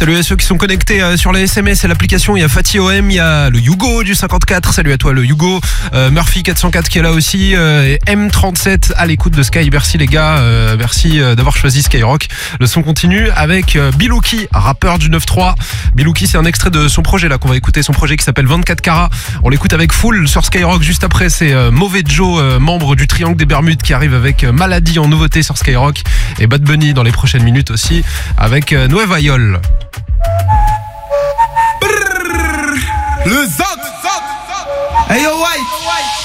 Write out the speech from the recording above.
Salut à ceux qui sont connectés sur les SMS et l'application. Il y a Fatih OM, il y a le Hugo du 54. Salut à toi le Hugo. Murphy 404 qui est là aussi. Et M37 à l'écoute de Sky. Merci les gars. Merci d'avoir choisi Skyrock. Le son continue avec Bilouki, rappeur du 9-3. Bilouki, c'est un extrait de son projet là qu'on va écouter. Son projet qui s'appelle 24 carats. On l'écoute avec Full sur Skyrock. Juste après, c'est Mauvais Joe, membre du Triangle des Bermudes, qui arrive avec Maladie en nouveauté sur Skyrock. Et Bad Bunny dans les prochaines minutes aussi avec Nueva Yol. Le Zot. Hey yo, White.